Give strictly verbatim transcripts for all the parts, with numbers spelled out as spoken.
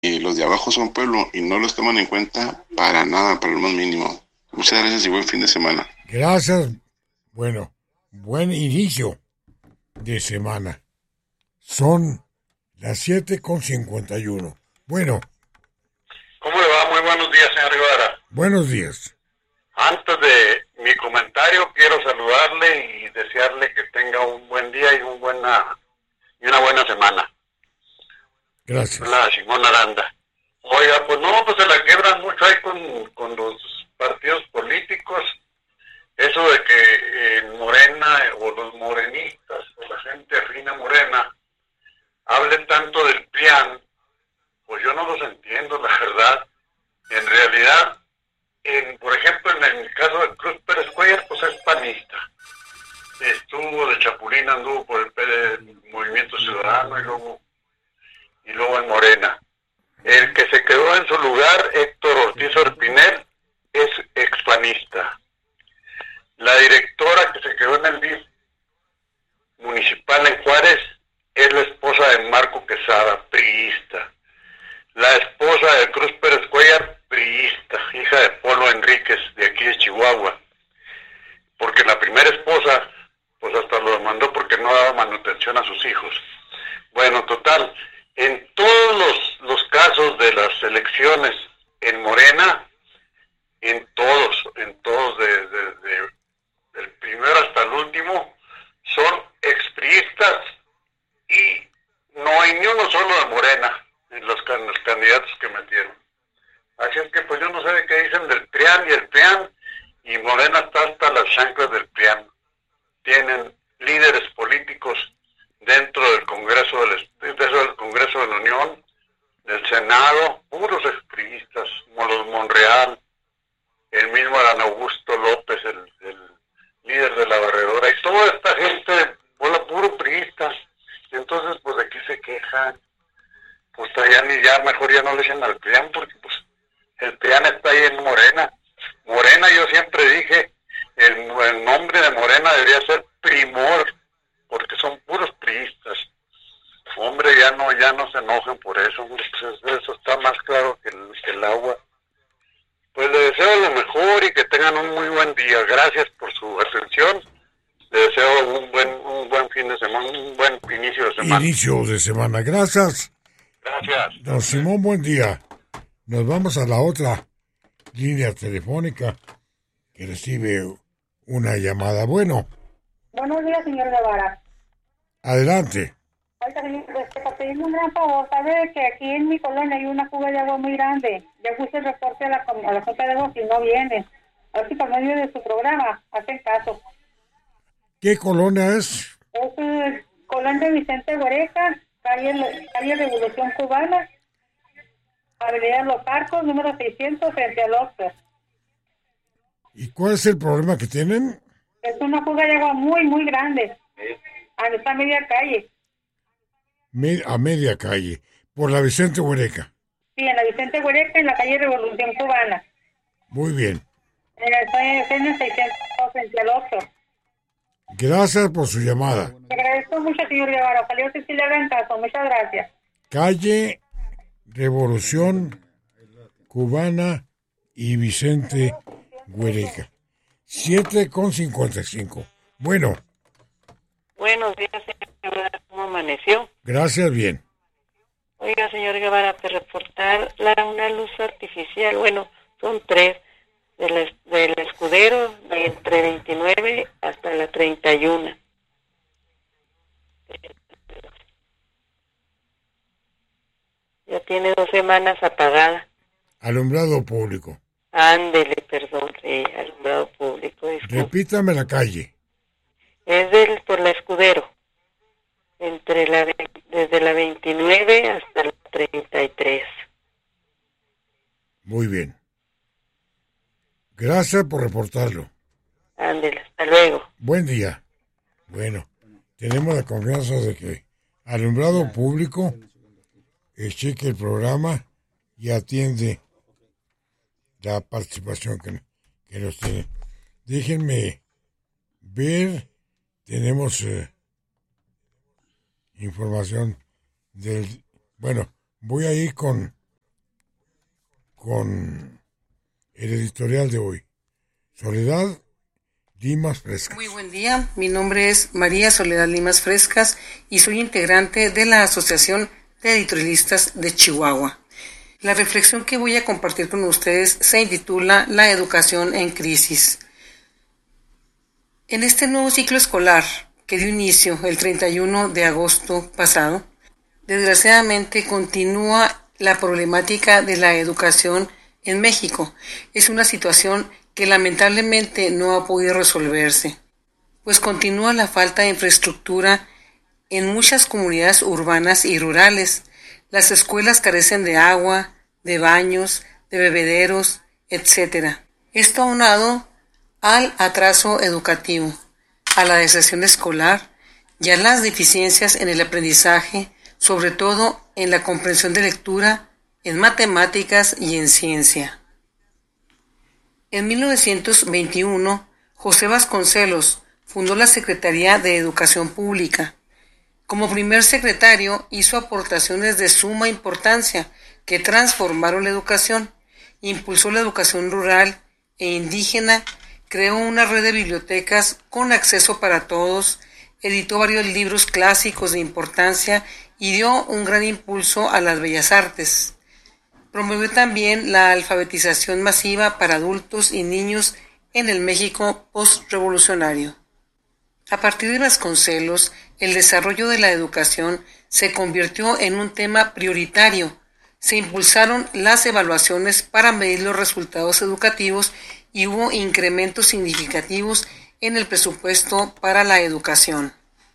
y los de abajo son pueblo y no los toman en cuenta para nada, para lo más mínimo. Muchas gracias y buen fin de semana. Gracias. Bueno, buen inicio de semana. Son las siete con cincuenta y uno. Bueno, ¿Cómo le va? Muy buenos días, señor Guevara. buenos días. Antes de mi comentario, quiero saludarle y desearle que tenga un buen día y, un buena, y una buena semana. Gracias. La Simón Aranda. Oiga, pues no, pues se la quebran mucho ahí con, con los partidos políticos. Eso de que en Morena o los morenistas o la gente afina Morena hablen tanto del PRIAN, pues yo no los entiendo, la verdad. En realidad, en, por ejemplo, en el caso de Cruz Pérez Cuellar, pues es panista. Estuvo de Chapulín, anduvo por el P D, Movimiento Ciudadano y luego, y luego en Morena. El que se quedó en su lugar, Héctor Ortiz Orpinel, es expanista. La directora que se quedó en el D I F municipal en Juárez es la esposa de Marco Quesada, priista. La esposa de Cruz Pérez Cuellar, priista, hija de Polo Enríquez, de aquí de Chihuahua. Porque la primera esposa, pues hasta lo demandó porque no daba manutención a sus hijos. Bueno, total, en todos los, los casos de las elecciones en Morena, en todos, en todos, de, de, de, del primero hasta el último, son expriistas y no hay ni uno solo de Morena en los, en los candidatos que metieron. Así es que pues yo no sé de qué dicen del PRIAN y el PRIAN, y Morena está hasta las chanclas del PRIAN. Tienen líderes políticos dentro del Congreso del, dentro del Congreso de la Unión, del Senado, puros expriistas, como los Monreal, el mismo Adán Augusto López, el, el líder de la barredora, y toda esta gente, hola, puro priistas. Entonces, pues, ¿de qué se quejan? Pues ya ni ya, mejor ya no le echen al PRIAN, porque pues el PRIAN está ahí en Morena. Morena, yo siempre dije, el, el nombre de Morena debería ser Primor, porque son puros priistas. Hombre, ya no, ya no se enojen por eso, pues eso está más claro que el, que el agua. Pues le deseo lo mejor y que tengan un muy buen día. Gracias por su atención. Le deseo un buen, un buen fin de semana, un buen inicio de semana. Inicio de semana. Gracias. Gracias. Don Simón, buen día. Nos vamos a la otra línea telefónica que recibe una llamada. Bueno, Buenos días, señor Guevara. adelante. Oiga, señor, este, para pedirle un gran favor, sabe que aquí en mi colonia hay una fuga de agua muy grande. Ya puse el reporte a la, com- a la Junta de Agua y no viene. A ver si por medio de su programa hacen caso. ¿Qué colonia es? Es el colonia Vicente Huereca, calle, calle Revolución Cubana, Avenida Los Arcos, número seiscientos, frente al Oxxo. ¿Y cuál es el problema que tienen? Es una fuga de agua muy, muy grande. A esta media calle. Me- a media calle, por la Vicente Huereca. Sí, en la Vicente Huereca, en la calle Revolución Cubana. Muy bien. En el C N seiscientos, frente al Oxxo. Gracias por su llamada. Te agradezco mucho, señor Guevara. Ojalá usted sí le hagan caso. Muchas gracias. Calle Revolución Cubana y Vicente Huereca. siete con cincuenta y cinco. Bueno, Buenos días, señor Guevara. ¿Cómo amaneció? gracias, bien. Oiga, señor Guevara, para reportar la, una luz artificial, bueno, son tres, del, es- del escudero, de entre veintinueve hasta la treinta y uno. Ya tiene dos semanas apagada. Alumbrado público. Ándele, perdón, sí, alumbrado público, disculpe. Repítame la calle. Es del, por la escudero, entre la, ve- desde la veintinueve hasta la treinta y tres. Muy bien. Gracias por reportarlo. Ándele, hasta luego. Buen día. Bueno, tenemos la confianza de que Alumbrado Público eh, cheque el programa y atiende la participación que, que nos tiene. Déjenme ver, tenemos eh, información del... Bueno, voy a ir con con el editorial de hoy. Soledad Limas Frescas. Muy buen día, mi nombre es María Soledad Limas Frescas y soy integrante de la Asociación de Editorialistas de Chihuahua. La reflexión que voy a compartir con ustedes se intitula La educación en crisis. En este nuevo ciclo escolar que dio inicio el treinta y uno de agosto pasado, desgraciadamente continúa la problemática de la educación en México. Es una situación que lamentablemente no ha podido resolverse, pues continúa la falta de infraestructura en muchas comunidades urbanas y rurales. Las escuelas carecen de agua, de baños, de bebederos, etcétera. Esto aunado al atraso educativo, a la deserción escolar y a las deficiencias en el aprendizaje, sobre todo en la comprensión de lectura, en matemáticas y en ciencia. En mil novecientos veintiuno, José Vasconcelos fundó la Secretaría de Educación Pública. Como primer secretario, hizo aportaciones de suma importancia que transformaron la educación, impulsó la educación rural e indígena, creó una red de bibliotecas con acceso para todos, editó varios libros clásicos de importancia y dio un gran impulso a las bellas artes. Promovió también la alfabetización masiva para adultos y niños en el México postrevolucionario. A partir de Vasconcelos, el desarrollo de la educación se convirtió en un tema prioritario. Se impulsaron las evaluaciones para medir los resultados educativos y hubo incrementos significativos en el presupuesto para la educación.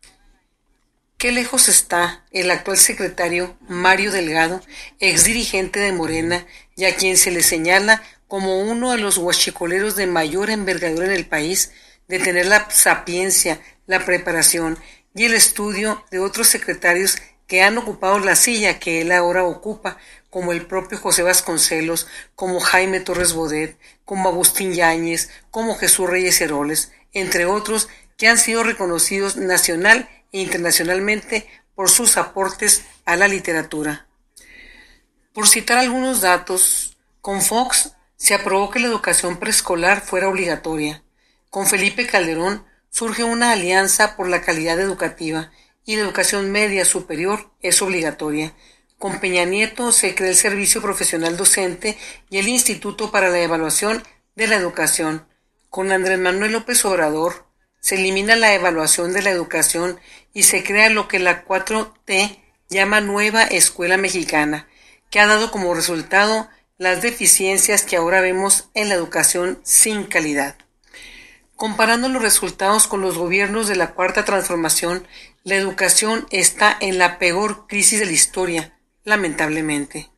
¿Qué lejos está el actual secretario Mario Delgado, exdirigente de Morena, y a quien se le señala como uno de los huachicoleros de mayor envergadura en el país, de tener la sapiencia, la preparación y el estudio de otros secretarios que han ocupado la silla que él ahora ocupa, como el propio José Vasconcelos, como Jaime Torres Bodet, como Agustín Yáñez, como Jesús Reyes Heroles, entre otros que han sido reconocidos nacional e internacionalmente por sus aportes a la literatura? Por citar algunos datos, con Fox se aprobó que la educación preescolar fuera obligatoria. Con Felipe Calderón surge una alianza por la calidad educativa y la educación media superior es obligatoria. Con Peña Nieto se crea el Servicio Profesional Docente y el Instituto para la Evaluación de la Educación. Con Andrés Manuel López Obrador se elimina la evaluación de la educación y se crea lo que la cuatro T llama Nueva Escuela Mexicana, que ha dado como resultado las deficiencias que ahora vemos en la educación sin calidad. Comparando los resultados con los gobiernos de la Cuarta Transformación, la educación está en la peor crisis de la historia, lamentablemente.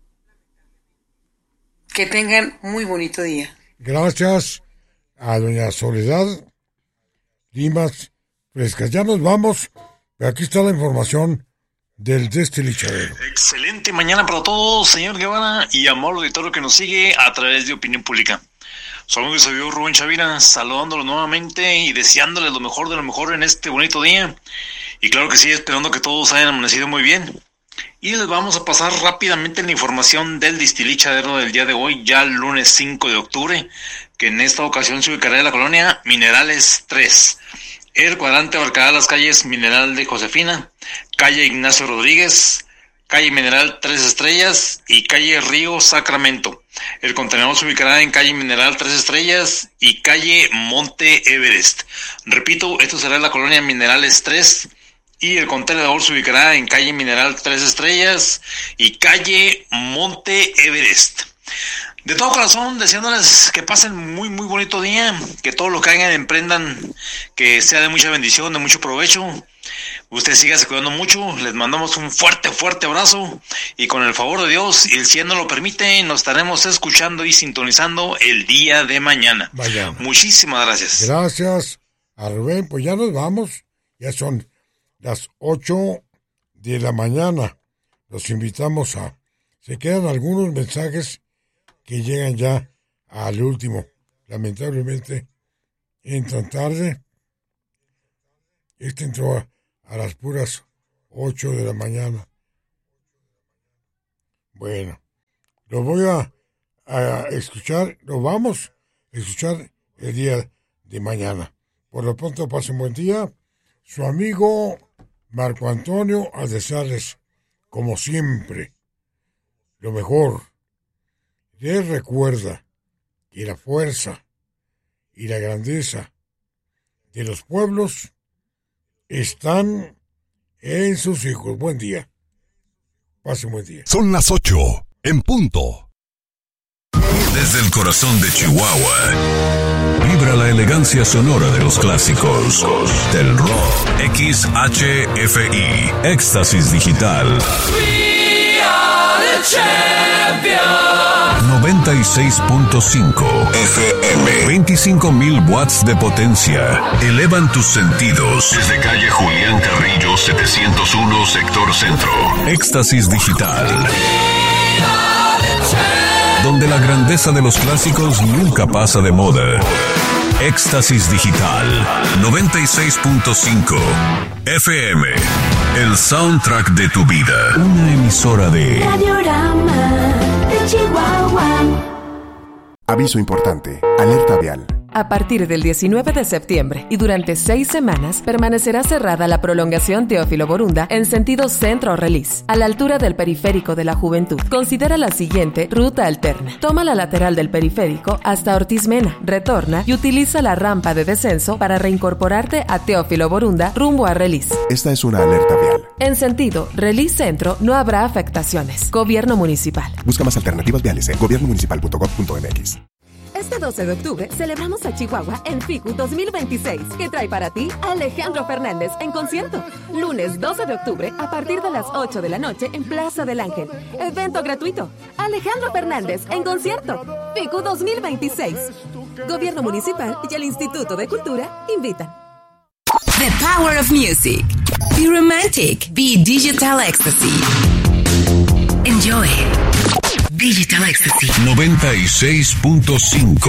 Que tengan muy bonito día. Gracias a doña Soledad Limas Frescas. Ya nos vamos, pero aquí está la información del Destilichadero. Excelente mañana para todos, señor Guevara, y amable auditorio que nos sigue a través de Opinión Pública. Saludos, soy yo, Rubén Chavira, saludándolo nuevamente y deseándoles lo mejor de lo mejor en este bonito día. Y claro que sí, esperando que todos hayan amanecido muy bien. Y les vamos a pasar rápidamente la información del Destilichadero del día de hoy, ya el lunes cinco de octubre, que en esta ocasión se ubicará en la colonia Minerales tres. El cuadrante abarcará las calles Mineral de Josefina, calle Ignacio Rodríguez, calle Mineral Tres Estrellas y calle Río Sacramento. El contenedor se ubicará en calle Mineral Tres Estrellas y calle Monte Everest. Repito, esto será en la colonia Minerales tres y el contenedor se ubicará en calle Mineral Tres Estrellas y calle Monte Everest. De todo corazón, deseándoles que pasen muy muy bonito día, que todo lo que hagan emprendan, que sea de mucha bendición, de mucho provecho. Ustedes síganse cuidando mucho, les mandamos un fuerte fuerte abrazo y con el favor de Dios, y el cielo lo permite, nos estaremos escuchando y sintonizando el día de mañana. Vaya. Muchísimas gracias. Gracias a Rubén, pues ya nos vamos, ya son las ocho de la mañana. Los invitamos a... Se quedan algunos mensajes que llegan ya al último. Lamentablemente entran tarde. Este entró a, a las puras ocho de la mañana. Bueno, lo voy a, a escuchar, lo vamos a escuchar el día de mañana. Por lo pronto, pasen buen día. Su amigo Marco Antonio, a desearles, como siempre, lo mejor. Les recuerda que la fuerza y la grandeza de los pueblos están en sus hijos. Buen día. Pasen buen día. Son las ocho, en punto. Desde el corazón de Chihuahua, vibra la elegancia sonora de los clásicos del rock. X H F I, Éxtasis Digital. We are the champions. noventa y seis punto cinco F M. veinticinco mil watts de potencia. Elevan tus sentidos. Desde calle Julián Carrillo, setecientos uno, sector centro. Éxtasis Digital. Donde la grandeza de los clásicos nunca pasa de moda. Éxtasis Digital, noventa y seis punto cinco F M. El soundtrack de tu vida. Una emisora de Radiorama de Chihuahua. Aviso importante. Alerta vial. A partir del diecinueve de septiembre y durante seis semanas permanecerá cerrada la prolongación Teófilo Borunda en sentido centro-Relis, a la altura del periférico de la Juventud. Considera la siguiente ruta alterna. Toma la lateral del periférico hasta Ortiz Mena, retorna y utiliza la rampa de descenso para reincorporarte a Teófilo Borunda rumbo a Relis. Esta es una alerta vial. En sentido Relis Centro no habrá afectaciones. Gobierno Municipal. Busca más alternativas viales en gobierno municipal punto gov punto m x. Este doce de octubre celebramos a Chihuahua en F I C U dos mil veintiséis, que trae para ti a Alejandro Fernández en concierto. Lunes doce de octubre a partir de las ocho de la noche en Plaza del Ángel. Evento gratuito. Alejandro Fernández en concierto. F I C U dos mil veintiséis. Gobierno Municipal y el Instituto de Cultura invitan. The power of music. Be romantic. Be digital ecstasy. Enjoy. Digital Ecstasy. noventa y seis punto cinco